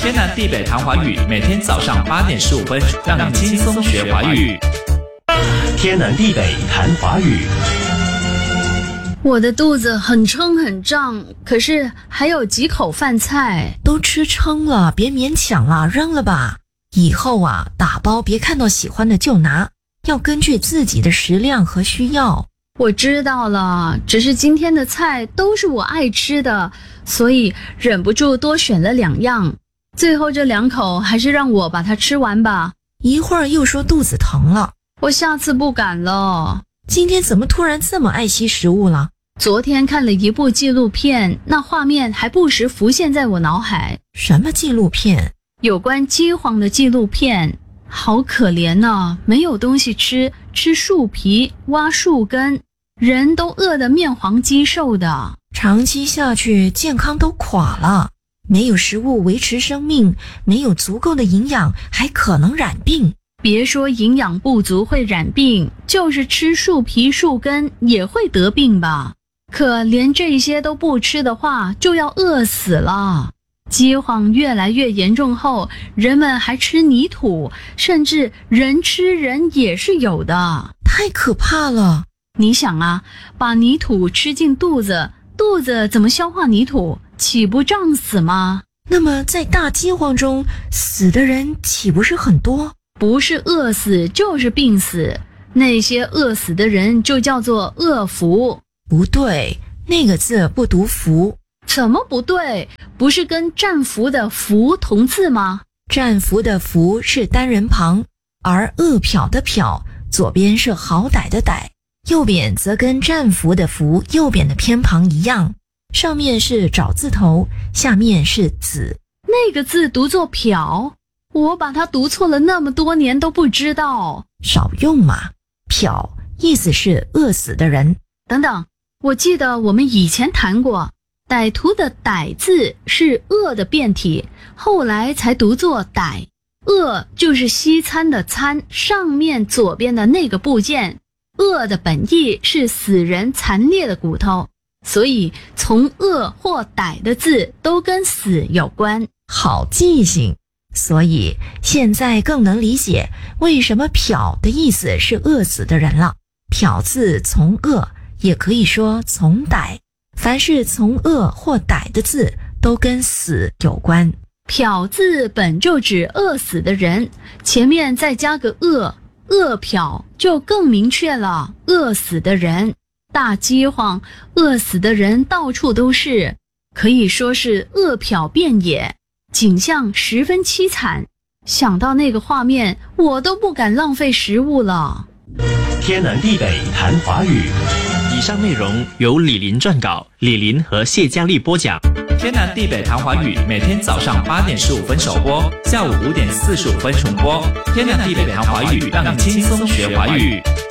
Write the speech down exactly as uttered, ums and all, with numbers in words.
天南地北谈华语，每天早上八点十五分，让你轻松学华语。 天南地北谈华语。 我的肚子很撑很胀，可是还有几口饭菜。 都吃撑了，别勉强了，扔了吧。以后啊，打包别看到喜欢的就拿，要根据自己的食量和需要。 我知道了，只是今天的菜都是我爱吃的，所以忍不住多选了两样。最后这两口还是让我把它吃完吧。 一会儿又说肚子疼了， 我下次不敢了。 今天怎么突然这么爱惜食物了？ 昨天看了一部纪录片，那画面还不时浮现在我脑海。 什么纪录片？ 有关饥荒的纪录片。好可怜啊，没有东西吃，吃树皮，挖树根，人都饿得面黄肌瘦的。 长期下去，健康都垮了。没有食物维持生命，没有足够的营养，还可能染病。 别说营养不足会染病，就是吃树皮树根也会得病吧。可连这些都不吃的话，就要饿死了。饥荒越来越严重后，人们还吃泥土，甚至人吃人也是有的。 太可怕了。 你想啊，把泥土吃进肚子，肚子怎么消化泥土？岂不胀死吗？ 那么在大饥荒中死的人岂不是很多？ 不是饿死就是病死，那些饿死的人就叫做饿福。 不对，那个字不读福。 怎么不对？不是跟战俘的俘同字吗？ 战俘的俘是单人旁，而饿殍的殍左边是好歹的歹，右边则跟战俘的俘右边的偏旁一样，上面是爪字头，下面是子。 那个字读作殍，我把它读错了那么多年都不知道。 少用嘛，殍意思是饿死的人。 等等，我记得我们以前谈过，歹徒的歹字是饿的变体，后来才读作歹。饿就是西餐的餐，上面左边的那个部件。饿的本意是死人残裂的骨头，所以从饿或歹的字都跟死有关。 好记性。所以现在更能理解为什么殍的意思是饿死的人了。殍字从饿，也可以说从歹，凡是从饿或歹的字都跟死有关。 殍字本就指饿死的人，前面再加个饿，饿殍就更明确了，饿死的人。大饥荒，饿死的人到处都是，可以说是饿殍遍野，景象十分凄惨。想到那个画面，我都不敢浪费食物了。 天南地北谈华语。 以上内容由李林撰稿，李林和谢佳丽播讲。天南地北谈华语，每天早上八点十五分首播，下午五点四十五分重播。天南地北谈华语，让你轻松学华语。